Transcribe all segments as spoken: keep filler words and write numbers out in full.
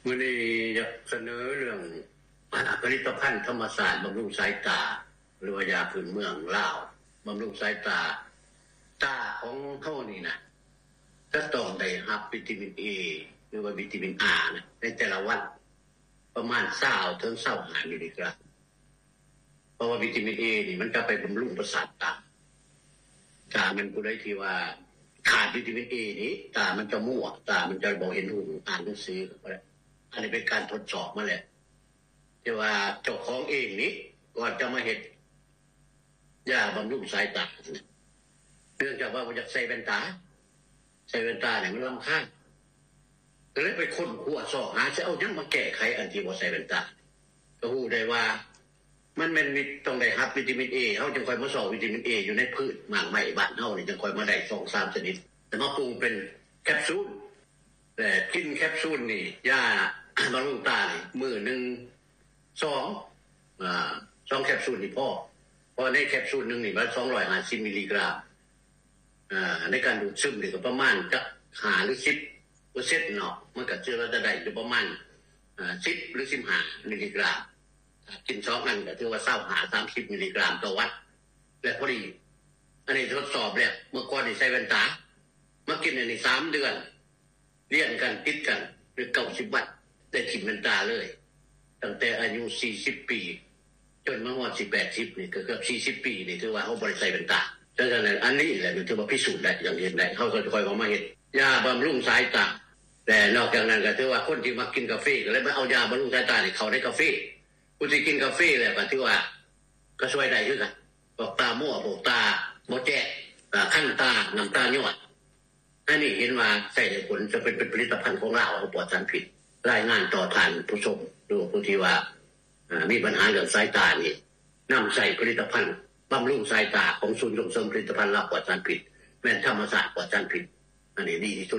มื้อนี้อยากเสนอเรื่องผลิตภัณฑ์ธรรมศาสตร์บำรุงสายตาหรือว่ายาพื้นเมืองลาวบำรุงสายตาตาของเฮานี่นะก็ต้องได้รับวิตามิน A หรือว่าวิตามิน A นะในแต่ละวันประมาณยี่สิบถึงยี่สิบห้ามิลลิกรัมเพราะว่าวิตามิน A นี่มันจะไปบำรุงประสาทตาตามันผู้ใดที่ว่าขาดวิตามิน A นี่ตามันจะมั่วตามันจะบ่เห็นรูปอ่านหนังสือก็ได้อันนี้เป็นการทดสอบมาแล้วที่ว่าเจ้าของเองนี่ก่อนจะมาเฮ็ดยาบำรุงสายตาเนื่องจากว่าบ่อยากใส่แว่นตาใส่แว่นตาเนี่ยมันรำคาญก็เลยไปค้นคว้าสอบหาจะเอาหยังมาแก้ไขอันที่บ่ใส่แว่นตาก็ฮู้ได้ว่ามันแม่นมีต้องได้รับวิตามิน A เฮาจึงค่อยมาสอบวิตามิน A อยู่ในพืชหมากไม้บ้านเฮานี่จึงค่อยมาได้ สองถึงสาม ชนิดแต่มาปรุงเป็นแคปซูลแต่กินแคปซูลนี่ยาบำรุงตานี่มื้อนึงสองอ่าสองแคปซูลนี่พอเพราะในแคปซูลนึงนี่มันสองร้อยห้าสิบมิลลิกรัมอ่าในการดูดซึมนี่ก็ประมาณจะห้าหรือสิบเปอร์เซ็นต์ เนาะมันก็จะว่าจะได้อยู่ประมาณอ่าสิบหรือสิบห้ามิลลิกรัมกินสองอันก็ถือว่าเศร้าหาสามสิบมิลลิกรัมต่อวันและพอดีอันนี้ทดสอบแล้วเมื่อก่อนนี่ใส่แว่นตามากินอันนี้สามเดือนเรียนกันติดกันหรือเก้าสิบวันได้กินแว่นตาเลยตั้งแต่อายุสี่สิบปีจนมาฮอดสิบแปด สิบนี่ก็เกือบสี่สิบปีนี่ถือว่าเฮาบ่ได้ใส่แว่นตาดังนั้นอันนี้แหละถือว่าพิสูจน์ได้อย่างเห็นได้เฮาก็ค่อยเอามาเฮ็ดยาบำรุงสายตาแต่นอกจากนั้นก็ถือว่าคนที่มากินกาแฟก็เลยมาเอายาบำรุงสายตานี่เข้าในกาแฟผู้ที่กินกาแฟแล้วก็ถือว่าก็ช่วยได้คือกันบอกตามั่วบอกตาบ่แจ้งตาคั่นตาน้ำตาย้อยอันนี้เห็นว่าใช้ได้ผลจะเป็นเป็นผลิตภัณฑ์ของเราปลอดสารพิษรายงานต่อท่านผู้ชมหรือผู้ที่ว่ามีปัญหาเรื่องสายตานี่นำใส่ผลิตภัณฑ์บำรุงสายตาของศูนย์ส่งเสริมผลิตภัณฑ์ลาวปลอดสารพิษแม่นธรรมศาสตร์ปลอดสารพิษอันนี้ดีที่สุด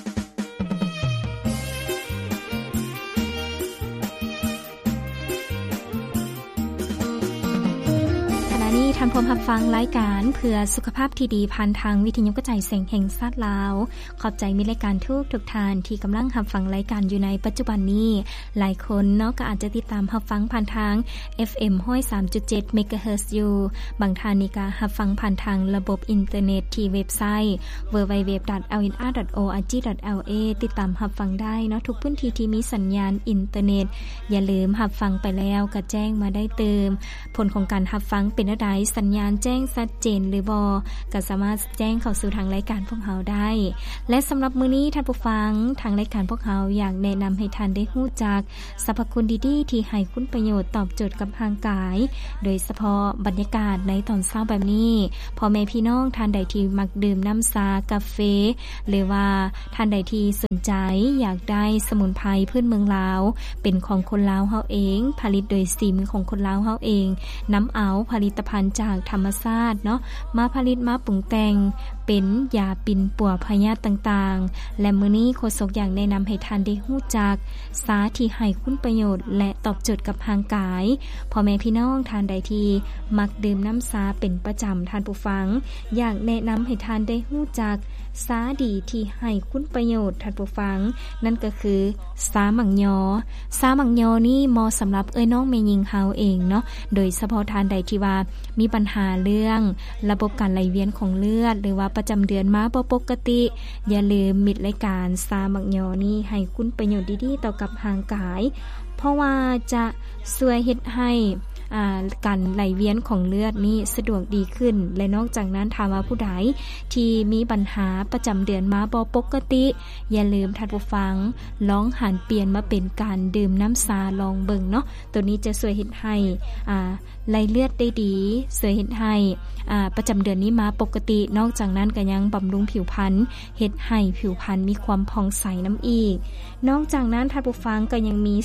ท่านผู้รับฟังรายการเพื่อสุขภาพที่ดีผ่านทางวิทยุกระจายเสียงแห่งชาติลาวขอบใจมีรายการทุกทุกท่านที่กำลังรับฟังรายการอยู่ในปัจจุบันนี้หลายคนเนาะก็อาจจะติดตามรับฟังผ่านทาง เอฟ เอ็ม หนึ่งร้อยสามจุดเจ็ด เมกะเฮิรตซ์ อยู่บางท่านนี่ก็รับฟังผ่านทางระบบอินเทอร์เน็ตที่เว็บไซต์ ดับเบิลยู ดับเบิลยู ดับเบิลยู ดอท แอล เอ็น อาร์ ดอท โอ อาร์ จี ดอท แอล เอ ติดตามรับฟังได้เนาะทุกพื้นที่ที่มีสัญญาณอินเทอร์เน็ตอย่าลืมรับฟังไปแล้วก็แจ้งมาได้เติมผลของการรับฟังเป็นจังได๋สัญญาณแจ้งชัดเจนหรือบ่ก็สามารถแจ้งเข้าสู่ทางรายการพวกเราได้และสำหรับมื้อนี้ท่านผู้ฟังทางรายการพวกเราอยากแนะนําให้ท่านได้รู้จักสรรพคุณดีๆที่ให้คุณประโยชน์ตอบโจทย์กับร่างกายโดยเฉพาะบรรยากาศในตอนเช้าแบบนี้พ่อแม่พี่น้องท่านใดที่มักดื่มน้ำชากาแฟหรือว่าท่านใดที่สนใจอยากได้สมุนไพรพื้นเมืองลาวเป็นของคนลาวเฮาเองผลิตโดยสีมือของคนลาวเฮาเองนําเอาผลิตภัณฑ์จากธรรมชาติเนาะมาผลิตมาปรุงแต่งเป็นยาปิ่นปัวพยาธิต่างๆและมื้อนี้โฆษกอยากแนะนําให้ท่านได้รู้จักสาที่ให้คุณประโยชน์และตอบโจทย์กับร่างกายพ่อแม่พี่น้องท่านใดที่มักดื่มน้ำชาเป็นประจำท่านผู้ฟังอยากแนะนําให้ท่านได้รู้จักสาดีที่ให้คุณประโยชน์ท่านผู้ฟังนั่นก็คือสาหมักยอสาหมักยอนี่เหมาะสำหรับเอ้ยน้องแม่หญิงเฮาเองเนาะโดยเฉพาะท่านใดที่ว่ามีปัญหาเรื่องระบบการไหลเวียนของเลือดหรือว่าประจำเดือนมาบ่ปกติอย่าลืมมิดรายการสาหมักยอนี่ให้คุณประโยชน์ดีๆต่อกับร่างกายเพราะว่าจะช่วยเฮ็ดให้อ่าการไหลเวียนของเลือดนี้สะดวกดีขึ้นและนอกจากนั้นถ้าว่าผู้ใดที่มีปัญหาประจำเดือนมาบ่ปกติอย่าลืมท่านผู้ฟังลองหันเปลี่ยนมาเป็นการดื่มน้ำชาลองเบิ่งเนาะตัวนี้จะช่วยเฮ็ดให้อ่าไหลเลือดได้ดีช่วยเฮ็ดให้อ่าประจำเดือนนี้มาปกตินอกจากนั้นก็ยังบำรุงผิวพรรณเฮ็ดให้ผิวพรรณมีความผ่องใสน้ำอีกนอกจากนั้นท่านผู้ฟังก็ยังมีสาเหตุ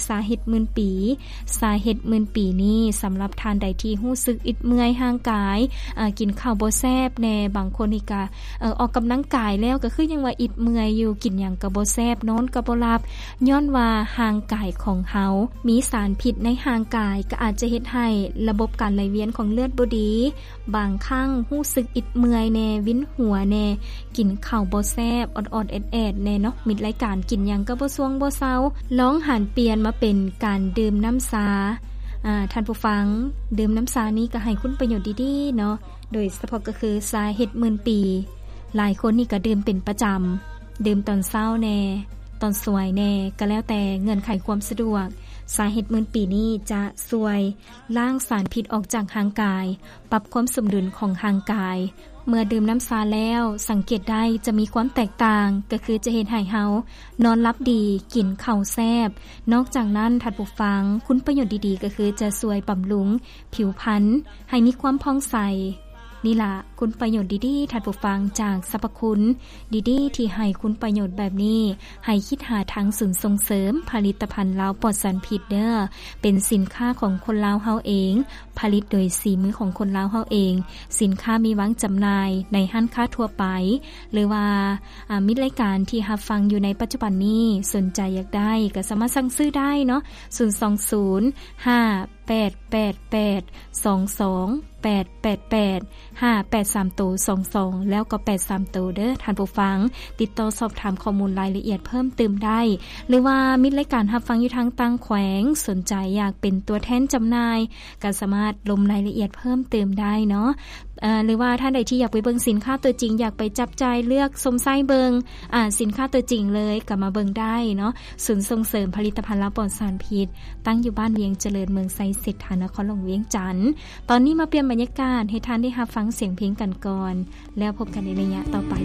หมื่นปีสาเหตุหมื่นปีนี้สำหรับทานใดที่รู้สึกอิดเมื่อยห่างกายอ่ากินข้าวบ่แซ่บแน่บางคนนี่ก็เอ่อออกกำลังกายแล้วก็คือยังว่าอิดเมื่อยอยู่กินหยังก็บ่แซ่บนอนก็บ่หลับย้อนว่าห่างกายของเฮามีสารพิษในห่างกายก็อาจจะเฮ็ดให้ระบบการไหลเวียนของเลือดบ่ดีบางครั้งรู้สึกอิดเมื่อยแน่วินหัวแน่กินข้าวบ่แซ่บอดๆแอดๆแน่เนาะมิดรายการกินหยังก็บ่ซ่วงบ่เซาลองหันเปลี่ยนมาเป็นการดื่มน้ำสาอ่าท่านผู้ฟังดื่มน้ำสานี้ก็ให้คุณประโยชน์ดีๆเนาะโดยเฉพาะก็คือสาเฮ็ดหมื่นปีหลายคนนี่ก็ดื่มเป็นประจำดื่มตอนเช้าแน่ตอนสวยแน่ก็แล้วแต่เงื่อนไขความสะดวกสาเหตุหมื่นปีนี้จะสวยล้างสารพิษออกจากร่างกายปรับความสมดุลของร่างกายเมื่อดื่มน้ำสาแล้วสังเกตได้จะมีความแตกต่างก็คือจะเห็นให้เฮานอนหลับดีกินข้าวแซ่บนอกจากนั้นท่านผู้ฟังคุณประโยชน์ดีๆก็คือจะช่วยบำรุงผิวพรรณให้มีความผ่องใสนี่ล่ะคุณประโยชน์ดีๆท่านผู้ฟังจากสรรพคุณดีๆที่ให้คุณประโยชน์แบบนี้ให้คิดหาทางศูนย์ส่งเสริมผลิตภัณฑ์ลาวปลอดสารพิษเด้อเป็นสินค้าของคนลาวเฮาเองผลิตโดยสีมือของคนลาวเฮาเองสินค้ามีวางจำหน่ายในห้างค้าทั่วไปหรือว่าอ่ามิตรรายการที่รับฟังอยู่ในปัจจุบันนี้สนใจอยากได้ก็สามารถสั่งซื้อได้เนาะศูนย์ สอง ศูนย์ ห้า แปด แปด แปด สอง สอง แปด แปด แปด ห้า แปด สาม ตัว สอง สอง แล้วก็แปด สาม ตัวเด้อท่านผู้ฟังติดต่อสอบถามข้อมูลรายละเอียดเพิ่มเติมได้หรือว่ามิตรรายการรับฟังอยู่ทางต่างแขวงสนใจอยากเป็นตัวแทนจำหน่ายก็สามารถลงรายละเอียดเพิ่มเติมได้เนาะเอ่อหรือว่าท่านใดที่อยากไปเบิ่งสินค้าตัวจริงอยากไปจับจ่ายเลือกสมไส้เบิ่งอ่าสินค้าตัวจริงเลยก็มาเบิ่งได้เนาะศูนย์ส่งเสริมผลิตภัณฑ์ลาวปลอดสารพิษตั้งอยู่บ้านเวียงเจริญเมืองไซเศรษฐานครหลวงเวียงจันทน์ตอนนี้มาเปลี่ยนบรรยากาศให้ท่านได้รับฟังเสียงเพลงกันก่อนแล้วพบกันในระยะต่อไป